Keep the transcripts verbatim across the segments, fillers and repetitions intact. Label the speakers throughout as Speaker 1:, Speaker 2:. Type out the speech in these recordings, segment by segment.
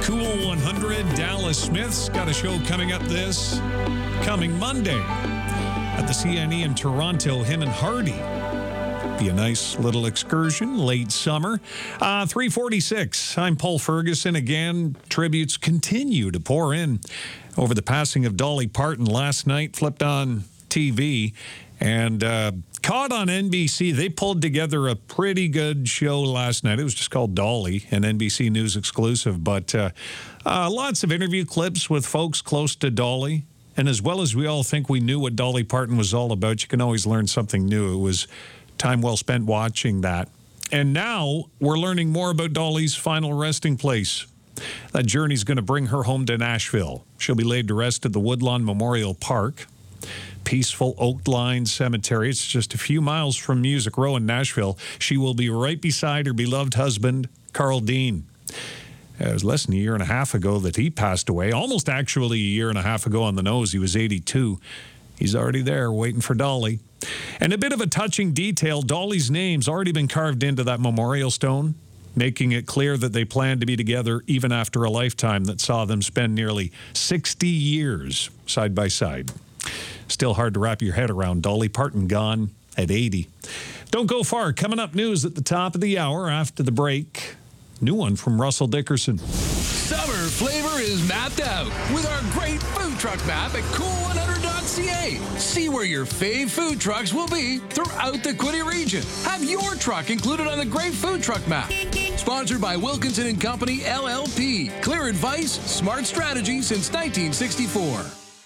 Speaker 1: Cool one hundred, Dallas Smith's got a show coming up this coming Monday at the C N E in Toronto, him and Hardy. Be a nice little excursion, late summer. Uh, three forty-six, I'm Paul Ferguson. Again, tributes continue to pour in over the passing of Dolly Parton last night. Flipped on T V and uh, caught on N B C. They pulled together a pretty good show last night. It was just called Dolly, an N B C News exclusive. But uh, uh, lots of interview clips with folks close to Dolly. And as well as we all think we knew what Dolly Parton was all about, you can always learn something new. It was time well spent watching that. And now we're learning more about Dolly's final resting place. That journey's going to bring her home to Nashville. She'll be laid to rest at the Woodlawn Memorial Park. Peaceful oak-lined cemetery. It's just a few miles from Music Row in Nashville. She will be right beside her beloved husband, Carl Dean. It was less than a year and a half ago that he passed away. Almost actually a year and a half ago on the nose. He was eighty-two. He's already there waiting for Dolly. And a bit of a touching detail, Dolly's name's already been carved into that memorial stone, making it clear that they plan to be together even after a lifetime that saw them spend nearly sixty years side by side. Still hard to wrap your head around. Dolly Parton gone at eighty. Don't go far. Coming up, news at the top of the hour after the break. New one from Russell Dickerson.
Speaker 2: Summer flavor is mapped out with our great food truck map at cool one hundred dot c a. See where your fave food trucks will be throughout the Quinte region. Have your truck included on the great food truck map. Sponsored by Wilkinson and Company, L L P. Clear advice, smart strategy since nineteen sixty-four.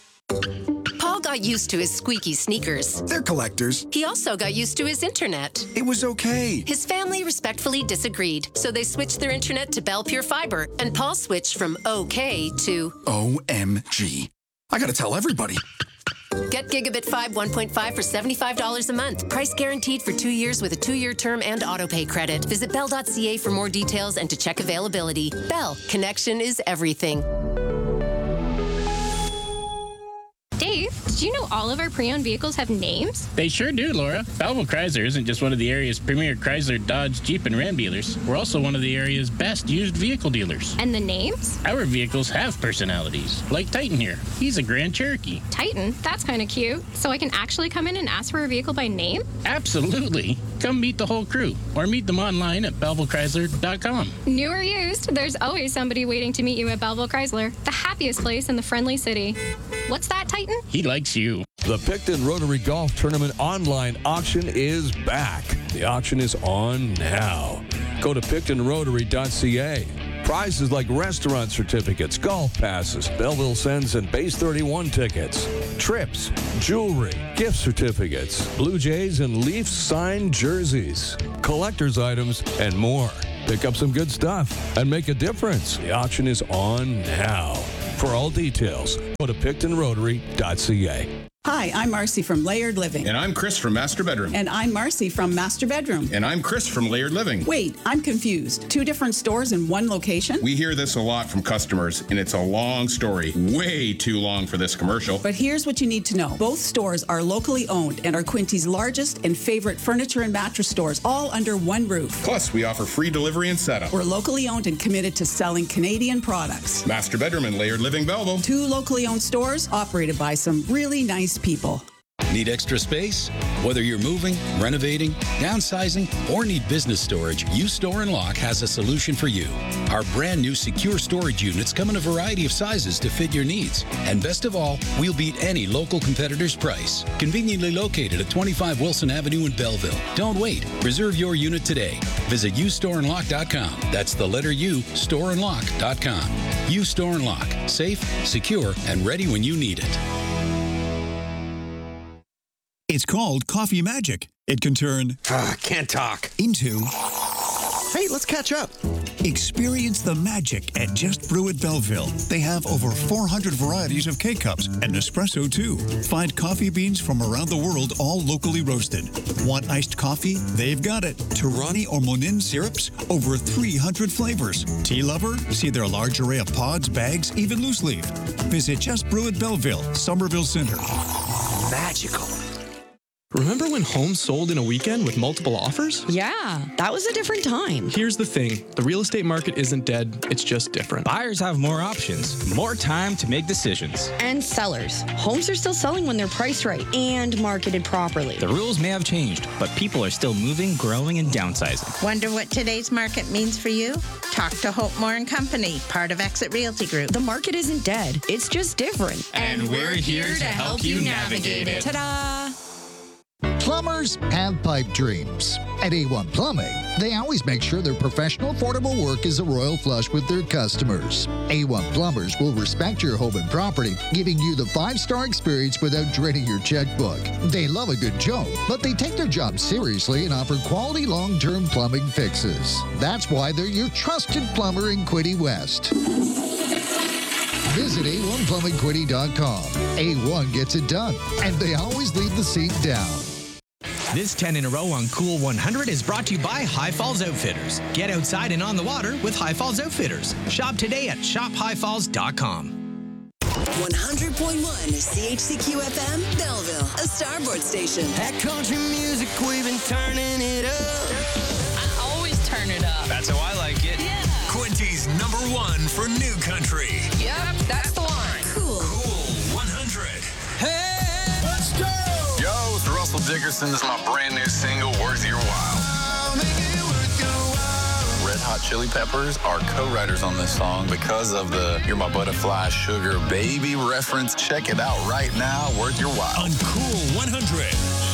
Speaker 3: Paul got used to his squeaky sneakers.
Speaker 4: They're collectors.
Speaker 3: He also got used to his internet.
Speaker 4: It was okay.
Speaker 3: His family respectfully disagreed, so they switched their internet to Bell Pure Fiber, and Paul switched from okay to
Speaker 4: O M G. I gotta tell everybody.
Speaker 3: Get Gigabit five one point five for seventy-five dollars a month. Price guaranteed for two years with a two-year term and autopay credit. Visit bell dot c a for more details and to check availability. Bell, connection is everything.
Speaker 5: Dave, did you know all of our pre-owned vehicles have names?
Speaker 6: They sure do, Laura. Belleville Chrysler isn't just one of the area's premier Chrysler, Dodge, Jeep, and Ram dealers. We're also one of the area's best used vehicle dealers.
Speaker 5: And the names?
Speaker 6: Our vehicles have personalities, like Titan here. He's a Grand Cherokee.
Speaker 5: Titan? That's kind of cute. So I can actually come in and ask for a vehicle by name?
Speaker 6: Absolutely. Come meet the whole crew, or meet them online at belleville chrysler dot com.
Speaker 5: New or used, there's always somebody waiting to meet you at Belleville Chrysler, the happiest place in the friendly city. What's that, Titan?
Speaker 6: He likes you.
Speaker 7: The Picton Rotary Golf Tournament online auction is back. The auction is on now. Go to picton rotary dot c a. Prizes like restaurant certificates, golf passes, Belleville Sens and Base thirty-one tickets, trips, jewelry, gift certificates, Blue Jays and Leafs signed jerseys, collector's items, and more. Pick up some good stuff and make a difference. The auction is on now. For all details, go to picton rotary dot c a.
Speaker 8: Hi, I'm Marcy from Layered Living.
Speaker 9: And I'm Chris from Master Bedroom.
Speaker 8: And I'm Marcy from Master Bedroom.
Speaker 9: And I'm Chris from Layered Living.
Speaker 8: Wait, I'm confused. Two different stores in one location?
Speaker 9: We hear this a lot from customers, and it's a long story. Way too long for this commercial.
Speaker 8: But here's what you need to know. Both stores are locally owned and are Quinte's largest and favorite furniture and mattress stores, all under one roof.
Speaker 9: Plus, we offer free delivery and setup.
Speaker 8: We're locally owned and committed to selling Canadian products.
Speaker 9: Master Bedroom and Layered Living Belleville.
Speaker 8: Two locally owned stores operated by some really nice people.
Speaker 10: Need extra space? Whether you're moving, renovating, downsizing, or need business storage, U-Store and Lock has a solution for you. Our brand new secure storage units come in a variety of sizes to fit your needs. And best of all, we'll beat any local competitor's price. Conveniently located at twenty-five Wilson Avenue in Belleville. Don't wait. Reserve your unit today. Visit u store and lock dot com. That's the letter U, store and lock dot com. U-Store and Lock. Safe, secure, and ready when you need it.
Speaker 11: It's called Coffee Magic. It can turn
Speaker 12: uh, can't talk
Speaker 11: into
Speaker 12: hey, let's catch up.
Speaker 11: Experience the magic at Just Brew at Belleville. They have over four hundred varieties of K-Cups and espresso too. Find coffee beans from around the world, all locally roasted. Want iced coffee? They've got it. Torani or Monin syrups? Over three hundred flavors. Tea lover? See their large array of pods, bags, even loose leaf. Visit Just Brew at Belleville, Somerville Center.
Speaker 12: Magical.
Speaker 13: Remember when homes sold in a weekend with multiple offers?
Speaker 14: Yeah, that was a different time.
Speaker 13: Here's the thing. The real estate market isn't dead. It's just different.
Speaker 15: Buyers have more options, more time to make decisions.
Speaker 14: And sellers. Homes are still selling when they're priced right and marketed properly.
Speaker 15: The rules may have changed, but people are still moving, growing, and downsizing.
Speaker 16: Wonder what today's market means for you? Talk to Hope Moore and Company, part of Exit Realty Group.
Speaker 14: The market isn't dead. It's just different.
Speaker 15: And we're here to help you navigate it.
Speaker 14: Ta-da!
Speaker 17: Plumbers have pipe dreams. At A one Plumbing, they always make sure their professional, affordable work is a royal flush with their customers. A one Plumbers will respect your home and property, giving you the five-star experience without draining your checkbook. They love a good joke, but they take their job seriously and offer quality long-term plumbing fixes. That's why they're your trusted plumber in Quinte West. Visit A one plumbing quinte dot com. A one gets it done, and they always leave the seat down.
Speaker 18: This ten in a row on Cool one hundred is brought to you by High Falls Outfitters. Get outside and on the water with High Falls Outfitters. Shop today at shop high falls dot com.
Speaker 19: one hundred point one C H C Q F M, Belleville, a Starboard station.
Speaker 20: That country music, we've been turning it up.
Speaker 21: I always turn it up.
Speaker 20: That's how I like it.
Speaker 21: Yeah.
Speaker 22: Quinty's number one for new country.
Speaker 21: Yep, that's the one.
Speaker 19: Cool.
Speaker 22: Cool one hundred.
Speaker 20: Hey, let's go.
Speaker 23: Yo, it's Russell Dickerson. This is my brand new single, Worth Your While.
Speaker 20: I'll make it worth your while.
Speaker 23: Red Hot Chili Peppers are co-writers on this song because of the You're My Butterfly Sugar Baby reference. Check it out right now, Worth Your While.
Speaker 22: On Cool one hundred.